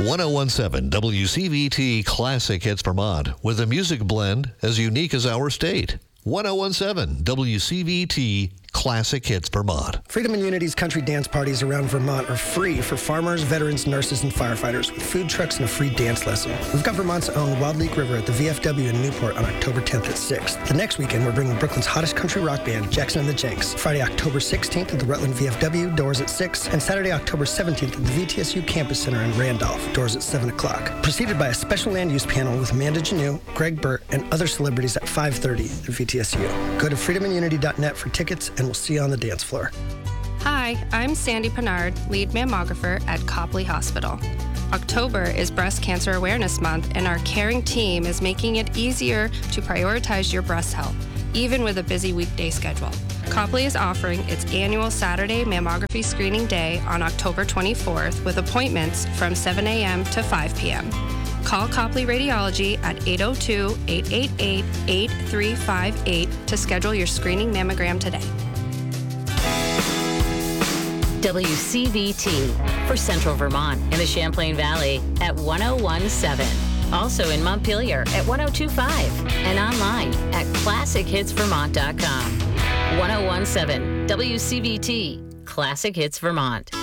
1017 WCVT Classic Hits Vermont, with a music blend as unique as our state. 1017 WCVT Classic Hits Vermont. Freedom and Unity's country dance parties around Vermont are free for farmers, veterans, nurses, and firefighters, with food trucks and a free dance lesson. We've got Vermont's own Wild Leak River at the VFW in Newport on October 10th at 6. The next weekend, we're bringing Brooklyn's hottest country rock band, Jackson and the Jenks. Friday, October 16th at the Rutland VFW, doors at 6. And Saturday, October 17th at the VTSU Campus Center in Randolph, doors at 7 o'clock. Preceded by a special land use panel with Amanda Janeau, Greg Burt, and other celebrities at 5:30 at VTSU. Go to freedomandunity.net for tickets, and we'll see you on the dance floor. Hi, I'm Sandy Pennard, lead mammographer at Copley Hospital. October is Breast Cancer Awareness Month, and our caring team is making it easier to prioritize your breast health, even with a busy weekday schedule. Copley is offering its annual Saturday mammography screening day on October 24th with appointments from 7 a.m. to 5 p.m. Call Copley Radiology at 802-888-8358 to schedule your screening mammogram today. WCVT for Central Vermont and the Champlain Valley at 1017. Also in Montpelier at 1025 and online at classichitsvermont.com. 1017 WCVT Classic Hits Vermont.